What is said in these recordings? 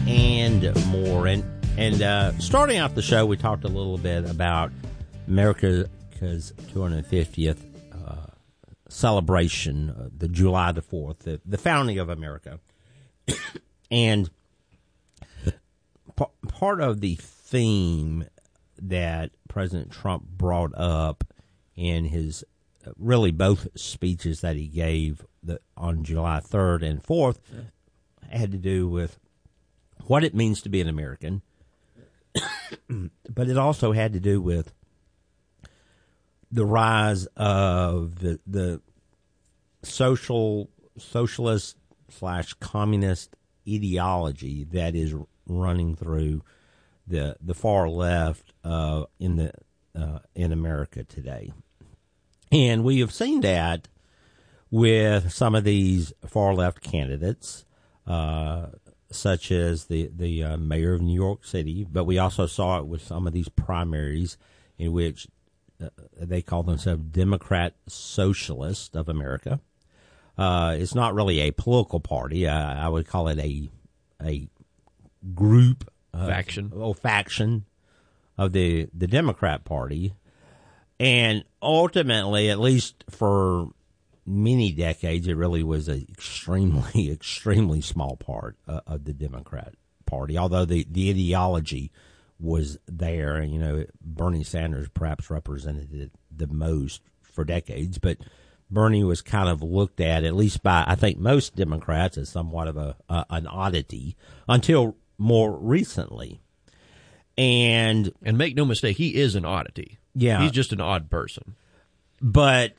and more. And starting off the show, we talked a little bit about America's 250th celebration, the July the 4th, the founding of America. And part of the theme that President Trump brought up in his really both speeches that he gave on July 3rd and 4th had to do with what it means to be an American, but it also had to do with the rise of the socialist / communist ideology that is running through the far left in America today. And we have seen that with some of these far left candidates, such as the mayor of New York City, but we also saw it with some of these primaries in which they call themselves Democrat Socialist of America. It's not really a political party. I would call it a group faction of the Democrat Party. And ultimately, at least for many decades, it really was an extremely, extremely small part of the Democrat Party, although the ideology was there. You know, Bernie Sanders perhaps represented it the most for decades, but Bernie was kind of looked at least by, I think, most Democrats as somewhat of an oddity until more recently. And make no mistake, he is an oddity. Yeah. He's just an odd person. But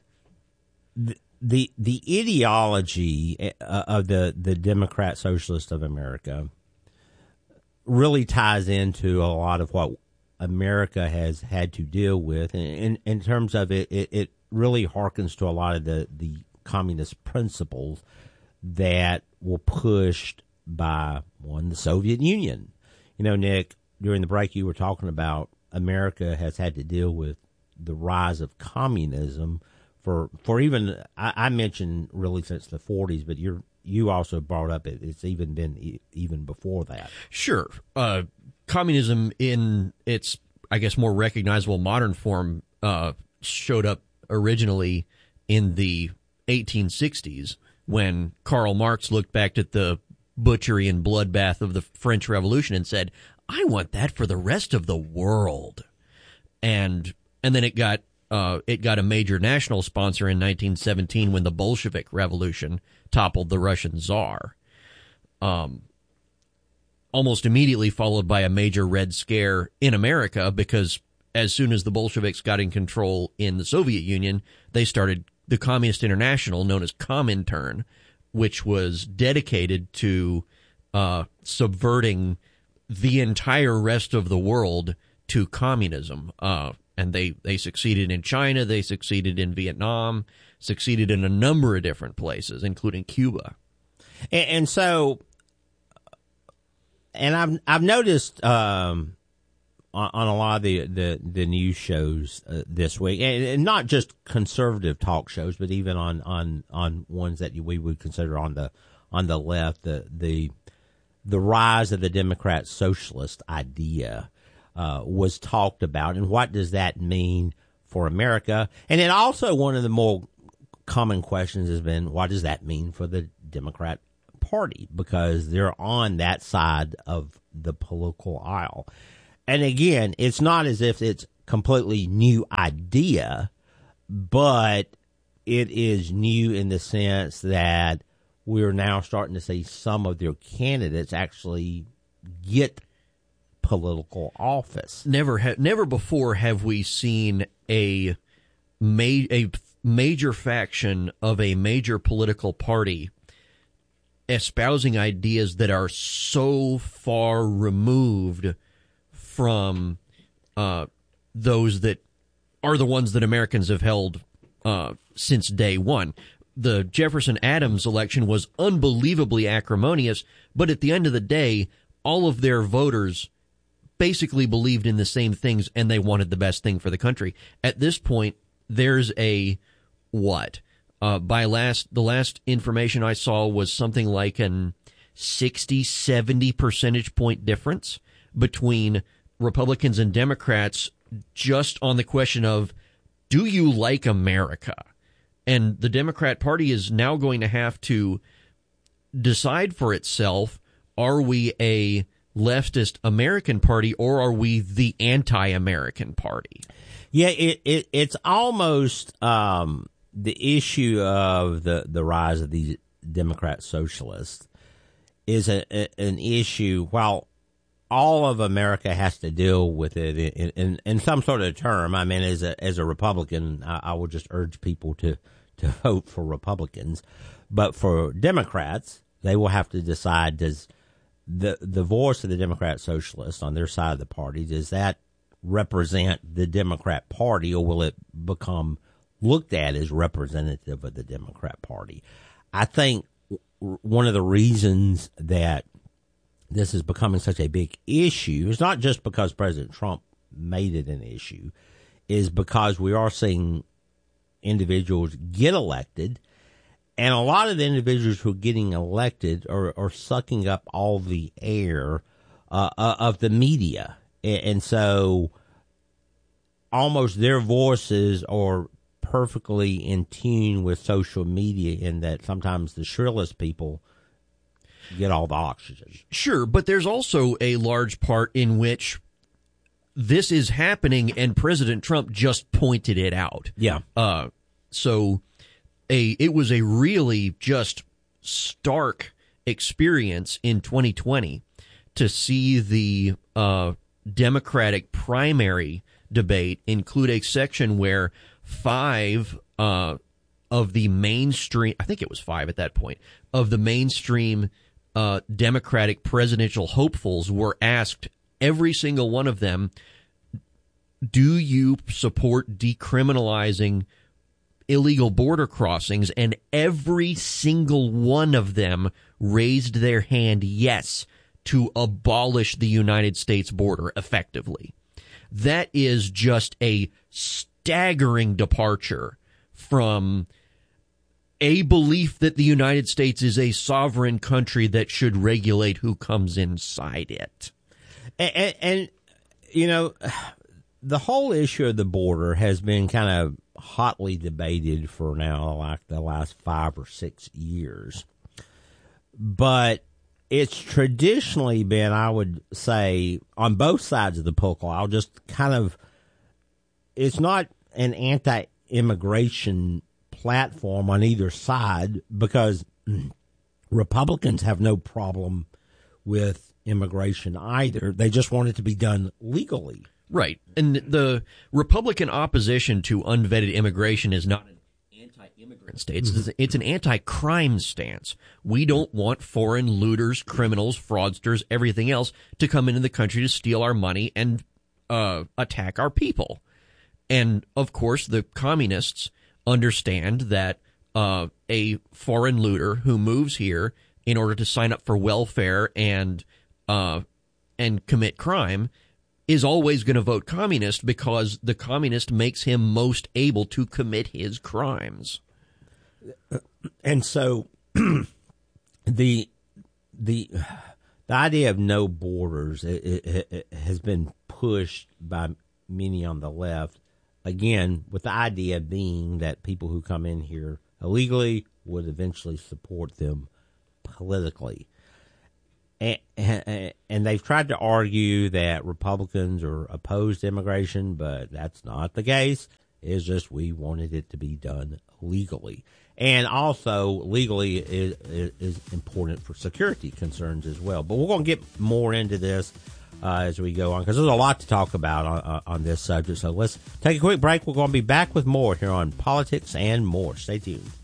the ideology of the Democrat Socialist of America really ties into a lot of what America has had to deal with. And in terms of it really harkens to a lot of the communist principles that were pushed by, the Soviet Union. You know, Nick, during the break you were talking about America has had to deal with the rise of communism for even, I mentioned really since the 40s, but you also brought up it's even been even before that. Sure. Communism in its, I guess, more recognizable modern form showed up originally in the 1860s when Karl Marx looked back at the butchery and bloodbath of the French Revolution and said, I want that for the rest of the world. And then it got a major national sponsor in 1917 when the Bolshevik Revolution toppled the Russian Tsar. Almost immediately followed by a major Red Scare in America, because as soon as the Bolsheviks got in control in the Soviet Union, they started the Communist International, known as Comintern, which was dedicated to subverting the entire rest of the world to communism. And they succeeded in China, they succeeded in Vietnam, succeeded in a number of different places, including Cuba. And so, and I've noticed on a lot of the news shows this week, and not just conservative talk shows, but even on ones that we would consider on the left, the rise of the Democrat Socialist idea was talked about, and what does that mean for America? And then also one of the more common questions has been, what does that mean for the Democrat Party? Because they're on that side of the political aisle. And again, it's not as if it's completely new idea, but it is new in the sense that we're now starting to see some of their candidates actually get political office. Never before have we seen a major faction of a major political party espousing ideas that are so far removed from those that are the ones that Americans have held since day one. The Jefferson-Adams election was unbelievably acrimonious, but at the end of the day, all of their voters basically believed in the same things, and they wanted the best thing for the country. At this point, there's a what? The last information I saw was something like an 60, 70 percentage point difference between Republicans and Democrats just on the question of, do you like America? And the Democrat Party is now going to have to decide for itself, are we a leftist American party or are we the anti-American party? Yeah, it's almost the issue of the rise of these Democrat socialists is an issue. While all of America has to deal with it in some sort of term, I mean, as a Republican, I would just urge people to vote for Republicans. But for Democrats, they will have to decide, does the voice of the Democrat socialists on their side of the party, does that represent the Democrat Party, or will it become looked at as representative of the Democrat Party? I think one of the reasons that this is becoming such a big issue is not just because President Trump made it an issue, is because we are seeing individuals get elected, and a lot of the individuals who are getting elected are sucking up all the air of the media. And so almost their voices are perfectly in tune with social media, in that sometimes the shrillest people get all the oxygen. Sure, but there's also a large part in which this is happening and President Trump just pointed it out. Yeah. So it was a really just stark experience in 2020 to see the Democratic primary debate include a section where 5 of the mainstream, I think it was 5 at that point, of the mainstream Democratic presidential hopefuls were asked, every single one of them, do you support decriminalizing illegal border crossings? And every single one of them raised their hand yes to abolish the United States border effectively. That is just a staggering departure from a belief that the United States is a sovereign country that should regulate who comes inside it. And you know, the whole issue of the border has been kind of hotly debated for now, like the last 5 or 6 years. But it's traditionally been, I would say, on both sides of the political aisle, just kind of, it's not an anti-immigration platform on either side, because Republicans have no problem with immigration either. They just want it to be done legally. Right. And the Republican opposition to unvetted immigration is not an anti-immigrant stance. It's an anti-crime stance. We don't want foreign looters, criminals, fraudsters, everything else to come into the country to steal our money and attack our people. And, of course, the communists understand that a foreign looter who moves here in order to sign up for welfare and commit crime is always going to vote communist, because the communist makes him most able to commit his crimes. And so the idea of no borders it has been pushed by many on the left, again, with the idea being that people who come in here illegally would eventually support them politically. And they've tried to argue that Republicans are opposed to immigration, but that's not the case. It's just we wanted it to be done legally. And also, legally is important for security concerns as well. But we're going to get more into this as we go on, because there's a lot to talk about on this subject. So let's take a quick break. We're going to be back with more here on Politics and More. Stay tuned.